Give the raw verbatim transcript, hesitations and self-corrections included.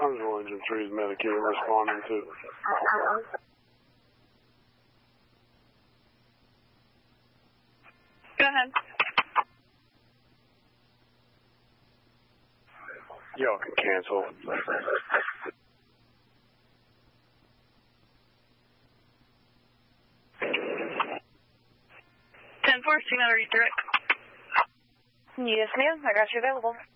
Huntsville Engine three is Medicare responding to. Go ahead. Y'all can cancel. ten four, signal redirect. Yes, ma'am. I got you available.